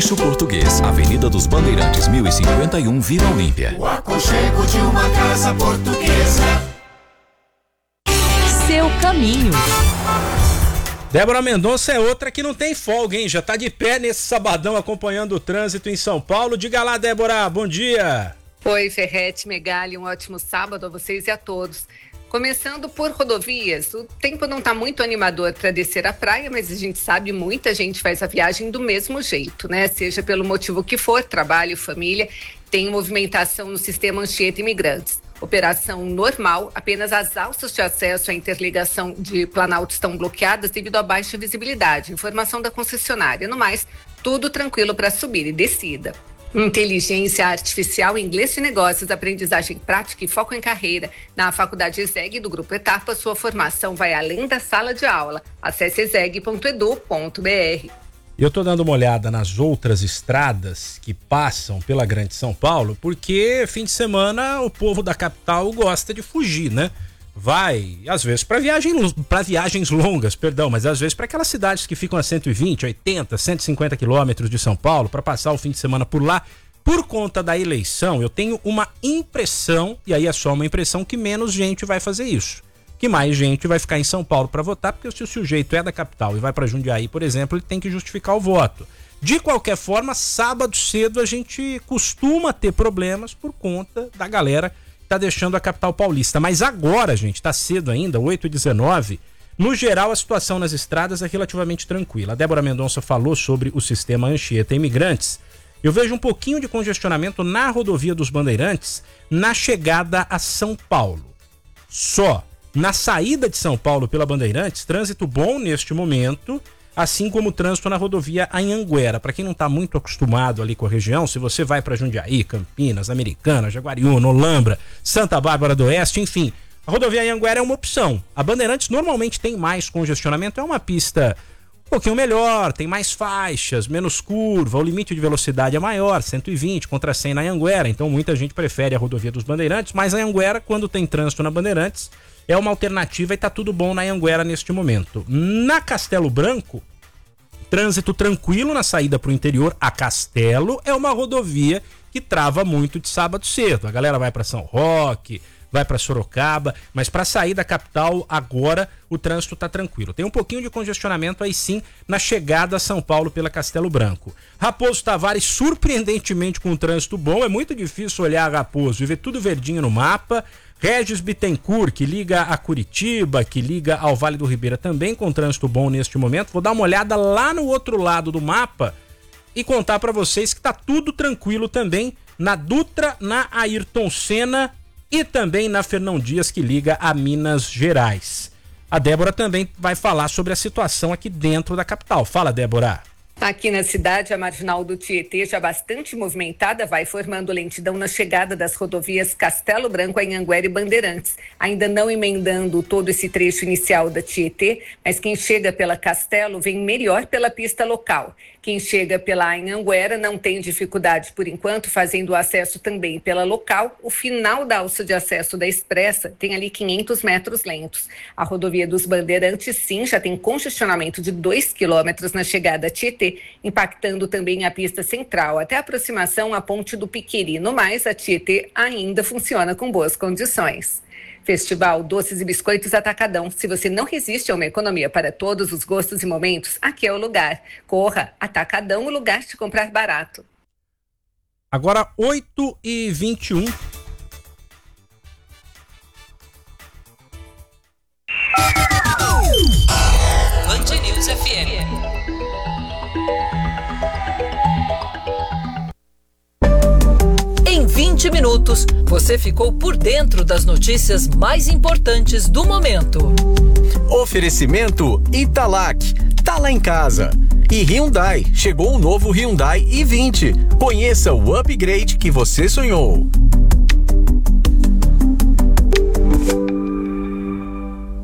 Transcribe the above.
Rancho Português, Avenida dos Bandeirantes, 1051, Vila Olímpia. O aconchego de uma casa portuguesa. Seu caminho. Débora Mendonça é outra que não tem folga, hein? Já tá de pé nesse sabadão acompanhando o trânsito em São Paulo. Diga lá, Débora, bom dia. Oi, Ferrete, Megali, um ótimo sábado a vocês e a todos. Começando por rodovias, o tempo não está muito animador para descer a praia, mas a gente sabe, muita gente faz a viagem do mesmo jeito, né? Seja pelo motivo que for, trabalho, família, tem movimentação no sistema Anchieta Imigrantes. Operação normal, apenas as alças de acesso à interligação de Planalto estão bloqueadas devido à baixa visibilidade. Informação da concessionária. No mais, tudo tranquilo para subir e descida. Inteligência Artificial, Inglês de Negócios, Aprendizagem Prática e Foco em Carreira. Na Faculdade ESEG do Grupo Etapa, sua formação vai além da sala de aula. Acesse eseg.edu.br. Eu tô dando uma olhada nas outras estradas que passam pela Grande São Paulo, porque fim de semana o povo da capital gosta de fugir, né? Vai, às vezes, para viagens longas, mas às vezes para aquelas cidades que ficam a 120, 80, 150 quilômetros de São Paulo, para passar o fim de semana por lá. Por conta da eleição, eu tenho uma impressão, e aí é só uma impressão, que menos gente vai fazer isso. Que mais gente vai ficar em São Paulo para votar, porque se o sujeito é da capital e vai para Jundiaí, por exemplo, ele tem que justificar o voto. De qualquer forma, sábado cedo a gente costuma ter problemas por conta da galera que tá deixando a capital paulista. Mas agora, gente, tá cedo ainda, 8h19, no geral a situação nas estradas é relativamente tranquila. A Débora Mendonça falou sobre o sistema Anchieta Imigrantes. Eu vejo um pouquinho de congestionamento na rodovia dos Bandeirantes na chegada a São Paulo. Só. Na saída de São Paulo pela Bandeirantes, trânsito bom neste momento, assim como o trânsito na rodovia Anhanguera. Para quem não está muito acostumado ali com a região, se você vai para Jundiaí, Campinas, Americana, Jaguariúna, Olambra, Santa Bárbara do Oeste, enfim, a rodovia Anhanguera é uma opção. A Bandeirantes normalmente tem mais congestionamento, é uma pista um pouquinho melhor, tem mais faixas, menos curva, o limite de velocidade é maior, 120 contra 100 na Anhanguera, então muita gente prefere a rodovia dos Bandeirantes, mas a Anhanguera, quando tem trânsito na Bandeirantes, é uma alternativa e tá tudo bom na Anhanguera neste momento. Na Castelo Branco, trânsito tranquilo na saída para o interior. A Castelo é uma rodovia que trava muito de sábado cedo. A galera vai para São Roque, vai para Sorocaba, mas para sair da capital agora o trânsito tá tranquilo. Tem um pouquinho de congestionamento aí sim na chegada a São Paulo pela Castelo Branco. Raposo Tavares, surpreendentemente com o trânsito bom, é muito difícil olhar Raposo e ver tudo verdinho no mapa. Regis Bittencourt, que liga a Curitiba, que liga ao Vale do Ribeira, também com trânsito bom neste momento. Vou dar uma olhada lá no outro lado do mapa e contar para vocês que tá tudo tranquilo também na Dutra, na Ayrton Senna e também na Fernão Dias, que liga a Minas Gerais. A Débora também vai falar sobre a situação aqui dentro da capital. Fala, Débora. Aqui na cidade, a marginal do Tietê, já bastante movimentada, vai formando lentidão na chegada das rodovias Castelo Branco, Anhanguera e Bandeirantes. Ainda não emendando todo esse trecho inicial da Tietê, mas quem chega pela Castelo vem melhor pela pista local. Quem chega pela Anhanguera não tem dificuldade por enquanto, fazendo o acesso também pela local. O final da alça de acesso da Expressa tem ali 500 metros lentos. A rodovia dos Bandeirantes, sim, já tem congestionamento de 2 quilômetros na chegada a Tietê, impactando também a pista central, até a aproximação à Ponte do Piqueri. No mais, a Tietê ainda funciona com boas condições. Festival Doces e Biscoitos Atacadão. Se você não resiste a uma economia para todos os gostos e momentos, aqui é o lugar. Corra, Atacadão, o lugar de comprar barato. Agora 8h21. Band News FM. Em 20 minutos, você ficou por dentro das notícias mais importantes do momento. Oferecimento Italac, tá lá em casa. E Hyundai, chegou o novo Hyundai i20. Conheça o upgrade que você sonhou.